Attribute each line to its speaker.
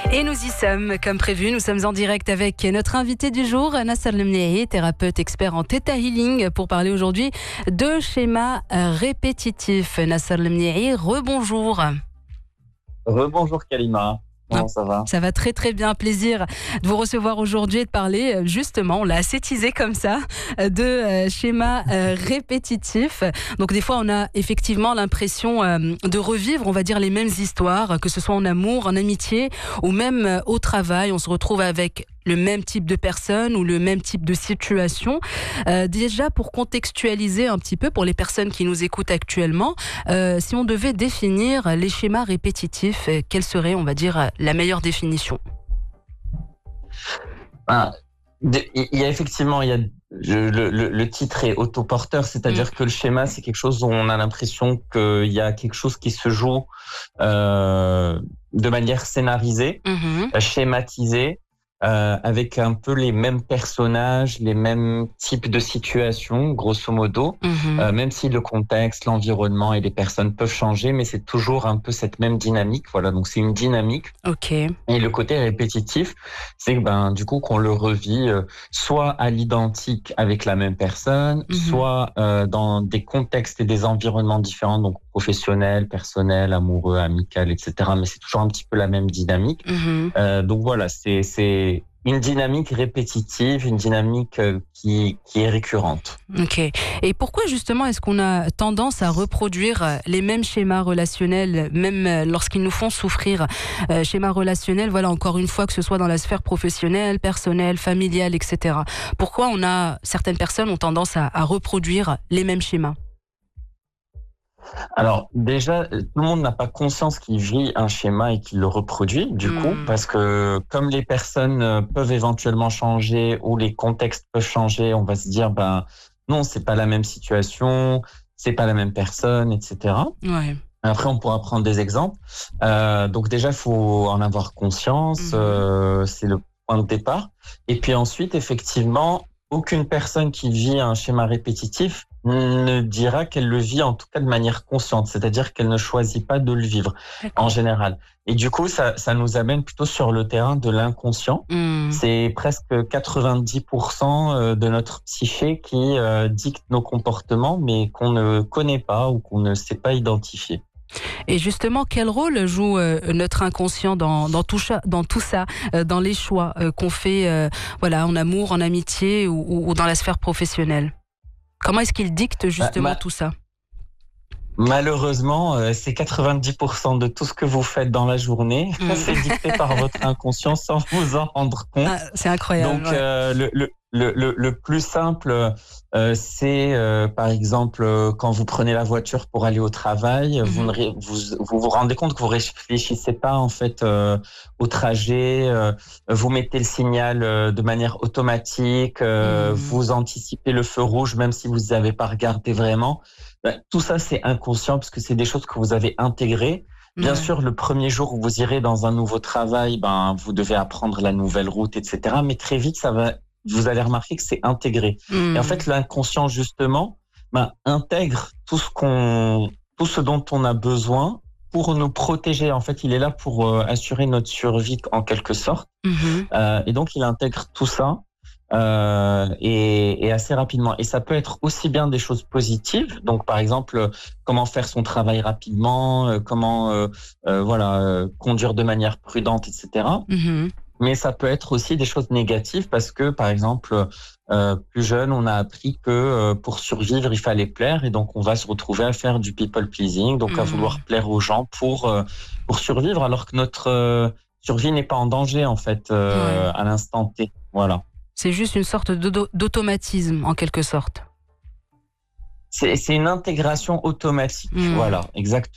Speaker 1: Et nous y sommes, comme prévu, nous sommes en direct avec notre invité du jour, Nasser Lemniahi, thérapeute expert en Theta Healing, pour parler aujourd'hui de schémas répétitifs. Nasser Lemniahi, rebonjour.
Speaker 2: Rebonjour Kalima, comment ça va?
Speaker 1: Ça va très très bien, plaisir de vous recevoir aujourd'hui et de parler justement, on l'a assez teasé comme ça, de schémas répétitifs. Donc des fois on a effectivement l'impression de revivre, on va dire, les mêmes histoires, que ce soit en amour, en amitié ou même au travail. On se retrouve avec le même type de personne ou le même type de situation. Déjà, pour contextualiser un petit peu pour les personnes qui nous écoutent actuellement, si on devait définir les schémas répétitifs, quelle serait, on va dire, la meilleure définition?
Speaker 2: Il y a effectivement, le titre est autoporteur, c'est-à-dire que le schéma, c'est quelque chose où on a l'impression qu'il y a quelque chose qui se joue de manière scénarisée, schématisée, avec un peu les mêmes personnages, les mêmes types de situations, grosso modo, même si le contexte, l'environnement et les personnes peuvent changer, mais c'est toujours un peu cette même dynamique. Voilà, donc c'est une dynamique.
Speaker 1: Ok.
Speaker 2: Et le côté répétitif, c'est que du coup qu'on le revit soit à l'identique avec la même personne, soit dans des contextes et des environnements différents, donc professionnels, personnels, amoureux, amical, etc. Mais c'est toujours un petit peu la même dynamique. Donc voilà, c'est une dynamique répétitive, une dynamique qui est récurrente.
Speaker 1: Ok. Et pourquoi justement est-ce qu'on a tendance à reproduire les mêmes schémas relationnels, même lorsqu'ils nous font souffrir? Schémas relationnels, voilà, encore une fois, que ce soit dans la sphère professionnelle, personnelle, familiale, etc. Pourquoi certaines personnes ont tendance à reproduire les mêmes schémas?
Speaker 2: Alors déjà, tout le monde n'a pas conscience qu'il vit un schéma et qu'il le reproduit, du coup, parce que comme les personnes peuvent éventuellement changer ou les contextes peuvent changer, on va se dire, non, c'est pas la même situation, c'est pas la même personne, etc.
Speaker 1: Ouais.
Speaker 2: Après, on pourra prendre des exemples. Donc déjà, il faut en avoir conscience, c'est le point de départ. Et puis ensuite, effectivement, aucune personne qui vit un schéma répétitif ne dira qu'elle le vit en tout cas de manière consciente, c'est-à-dire qu'elle ne choisit pas de le vivre en général. Et du coup, ça nous amène plutôt sur le terrain de l'inconscient. C'est presque 90% de notre psyché qui dicte nos comportements, mais qu'on ne connaît pas ou qu'on ne sait pas identifier.
Speaker 1: Et justement, quel rôle joue notre inconscient dans tout ça, dans les choix qu'on fait en amour, en amitié ou dans la sphère professionnelle? Comment est-ce qu'il dicte justement tout ça?
Speaker 2: Malheureusement, c'est 90% de tout ce que vous faites dans la journée. C'est dicté par votre inconscient sans vous en rendre compte.
Speaker 1: C'est incroyable.
Speaker 2: Donc, le plus simple, c'est par exemple quand vous prenez la voiture pour aller au travail, vous rendez compte que vous réfléchissez pas en fait au trajet, vous mettez le signal de manière automatique, vous anticipez le feu rouge même si vous n'y avez pas regardé vraiment. Tout ça c'est inconscient parce que c'est des choses que vous avez intégrées. Bien sûr, le premier jour où vous irez dans un nouveau travail, vous devez apprendre la nouvelle route, etc. Mais très vite, vous allez remarquer que c'est intégré. Et en fait, l'inconscient, justement, intègre tout ce dont on a besoin pour nous protéger. En fait, il est là pour assurer notre survie en quelque sorte. Et donc, il intègre tout ça et assez rapidement. Et ça peut être aussi bien des choses positives. Donc, par exemple, comment faire son travail rapidement, comment conduire de manière prudente, etc. Mais ça peut être aussi des choses négatives parce que, par exemple, plus jeune, on a appris que pour survivre, il fallait plaire et donc on va se retrouver à faire du people pleasing, donc à vouloir plaire aux gens pour survivre, alors que notre survie n'est pas en danger en fait à l'instant T. Voilà.
Speaker 1: C'est juste une sorte d'automatisme en quelque sorte.
Speaker 2: C'est une intégration automatique. Voilà, exactement.